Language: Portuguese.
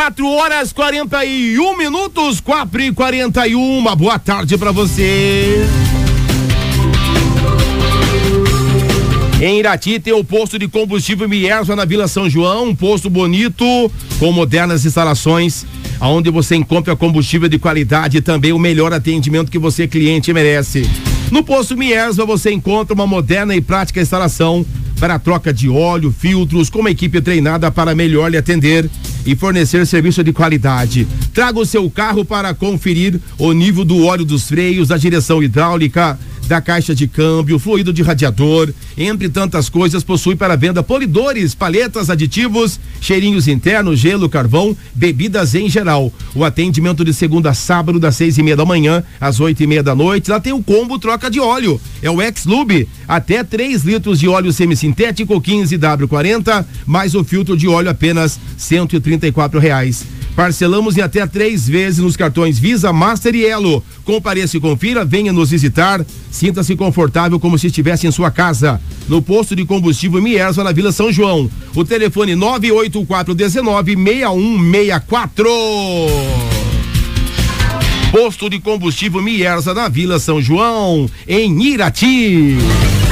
4h41, 4h41. Boa tarde pra você. Em Irati tem o posto de combustível Mierva na Vila São João, um posto bonito com modernas instalações, onde você encontra combustível de qualidade e também o melhor atendimento que você, cliente, merece. No posto Mierva você encontra uma moderna e prática instalação para a troca de óleo, filtros, com uma equipe treinada para melhor lhe atender e fornecer serviço de qualidade. Traga o seu carro para conferir o nível do óleo dos freios, da direção hidráulica, da caixa de câmbio, fluido de radiador, entre tantas coisas. Possui para venda polidores, paletas, aditivos, cheirinhos internos, gelo, carvão, bebidas em geral. O atendimento de segunda a sábado, das 6:30 da manhã às 8:30 da noite. Lá tem o combo troca de óleo, é o X-Lube, até 3 litros de óleo semissintético 15W40, mais o filtro de óleo apenas R$134. Parcelamos em até 3 vezes nos cartões Visa, Master e Elo. Compareça e confira, venha nos visitar, sinta-se confortável como se estivesse em sua casa. No posto de combustível Mierva, na Vila São João. O telefone 984196164. Posto de combustível Mierva, na Vila São João, em Irati.